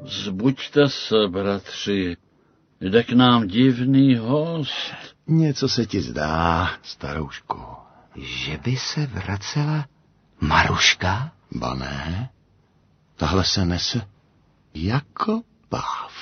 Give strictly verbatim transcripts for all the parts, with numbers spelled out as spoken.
Zbuďte se, bratři, jde k nám divný host. Něco se ti zdá, staroušku. Že by se vracela Maruška? Ba ne, tahle se nese jako páv.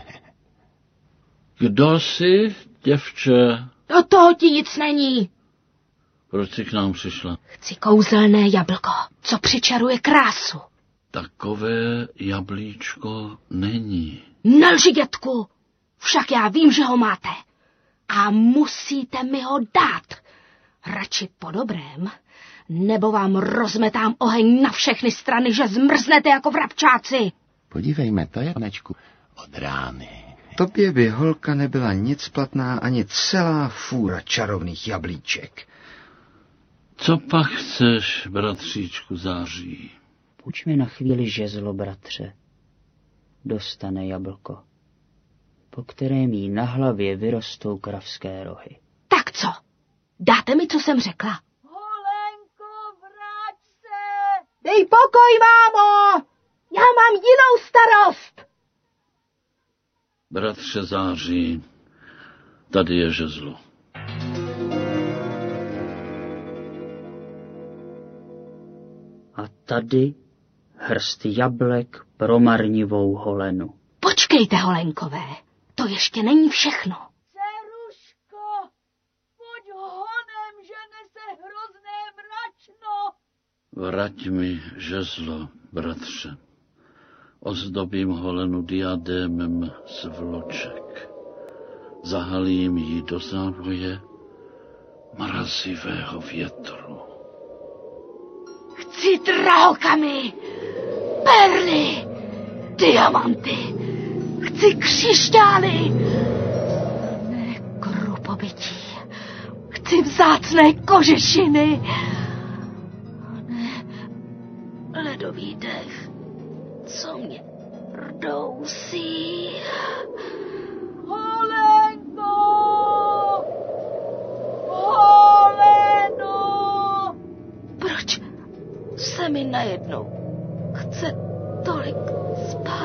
Kdo jsi, děvče? Do toho ti nic není. Proč jsi k nám přišla? Chci kouzelné jablko, co přičaruje krásu. Takové jablíčko není. Nelži, dětku, však já vím, že ho máte. A musíte mi ho dát. Radši po dobrém, nebo vám rozmetám oheň na všechny strany, že zmrznete jako vrabčáci. Podívejme, to je, panečku, od rány. Tobě by, holka, nebyla nic platná ani celá fůra čarovných jablíček. Co pak chceš, bratříčku Září? Půjč mi na chvíli žezlo, bratře. Dostane jablko, po kterém jí na hlavě vyrostou kravské rohy. Tak co? Dáte mi, co jsem řekla? Holenko, vrať se! Dej pokoj, mámo! Já mám jinou starost! Bratře Září, tady je žezlo. A tady hrst jablek pro marnivou Holenu. Počkejte, Holenkové, to ještě není všechno. Ceruško, pojď honem, že nese hrozné mračno. Vrať mi žezlo, bratře. Ozdobím Holenu diadémem z vloček. Zahalím ji do závoje mrazivého větru. Chci drahokamy, perly, diamanty, chci křišťály, ne krupobytí, chci vzácné kožešiny, ne ledový dech, co mě rdousí. Holenko! Holeno! Proč se mi najednou chce tolik spát?